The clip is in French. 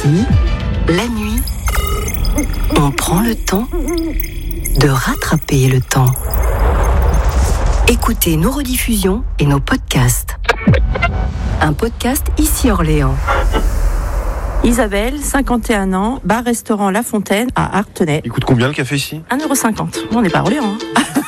Ici, la nuit, on prend le temps de rattraper le temps. Écoutez nos rediffusions et nos podcasts. Un podcast Ici Orléans. Isabelle, 51 ans, bar-restaurant La Fontaine à Artenay. Il coûte combien le café ici ? 1,50 €. On n'est pas à Orléans.